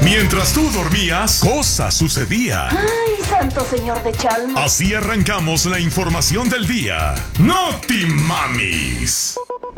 Mientras tú dormías, cosas sucedían. ¡Ay, santo señor de Chalma! Así arrancamos la información del día. ¡No mamis!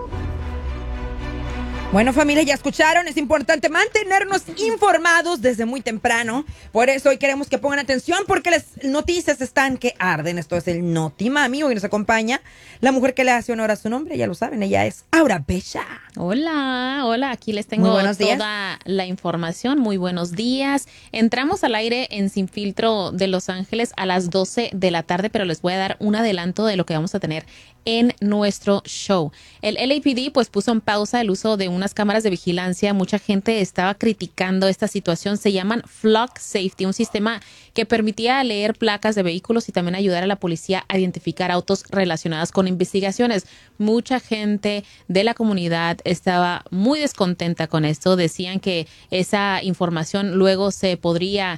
Bueno, familia, ya escucharon, es importante mantenernos informados desde muy temprano. Por eso hoy queremos que pongan atención porque las noticias están que arden. Esto es el Noti Mami. Hoy nos acompaña la mujer que le hace honor a su nombre, ya lo saben, ella es Aura Bella. Hola, aquí les tengo toda la información. Muy buenos días. Entramos al aire en Sin Filtro de Los Ángeles a las 12 de la tarde, pero les voy a dar un adelanto de lo que vamos a tener en nuestro show. El LAPD pues puso en pausa el uso de unas cámaras de vigilancia. Mucha gente estaba criticando esta situación. Se llaman Flock Safety, un sistema que permitía leer placas de vehículos y también ayudar a la policía a identificar autos relacionados con investigaciones. Mucha gente de la comunidad estaba muy descontenta con esto. Decían que esa información luego se podría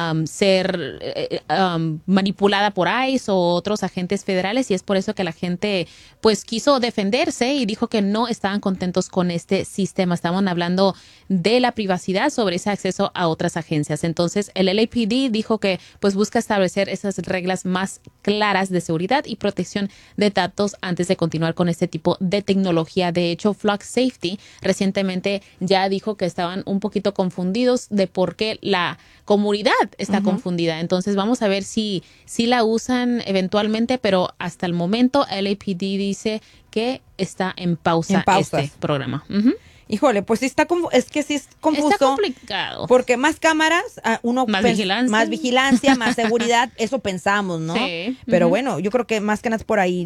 ser manipulada por ICE o otros agentes federales, y es por eso que la gente pues quiso defenderse y dijo que no estaban contentos con este sistema. Estaban hablando de la privacidad sobre ese acceso a otras agencias. Entonces el LAPD dijo que pues busca establecer esas reglas más claras de seguridad y protección de datos antes de continuar con este tipo de tecnología. De hecho, Flock Safety recientemente ya dijo que estaban un poquito confundidos de por qué la comunidad está confundida. Entonces vamos a ver si la usan eventualmente, pero hasta el momento LAPD dice que está en pausa este programa. Híjole, pues sí es que sí es confuso. Está complicado. Porque más cámaras, más vigilancia, más seguridad, eso pensamos, ¿no? Sí. Pero bueno, yo creo que más que nada es por ahí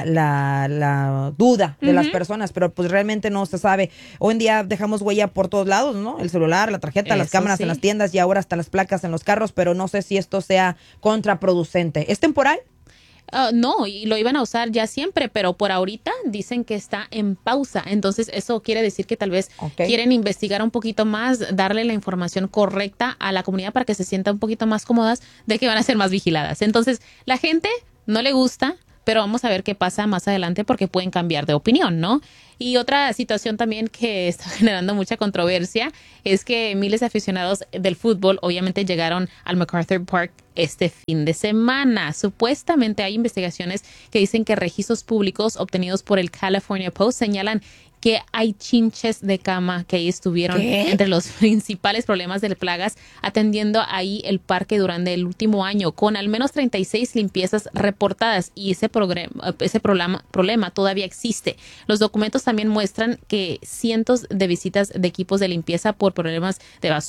la duda de las personas, pero pues realmente no se sabe. Hoy en día dejamos huella por todos lados, ¿no? El celular, la tarjeta, las cámaras en las tiendas y ahora hasta las placas en los carros, pero no sé si esto sea contraproducente. ¿Es temporal? No, y lo iban a usar ya siempre, pero por ahorita dicen que está en pausa. Entonces eso quiere decir que tal vez quieren investigar un poquito más, darle la información correcta a la comunidad para que se sienta un poquito más cómodas de que van a ser más vigiladas. Entonces la gente no le gusta, pero vamos a ver qué pasa más adelante porque pueden cambiar de opinión, ¿no? Y otra situación también que está generando mucha controversia es que miles de aficionados del fútbol obviamente llegaron al MacArthur Park este fin de semana. Supuestamente hay investigaciones que dicen que registros públicos obtenidos por el California Post señalan que hay chinches de cama que ahí estuvieron entre los principales problemas de plagas atendiendo ahí el parque durante el último año, con al menos 36 limpiezas reportadas, y ese problema todavía existe. Los documentos también muestran que cientos de visitas de equipos de limpieza por problemas de basura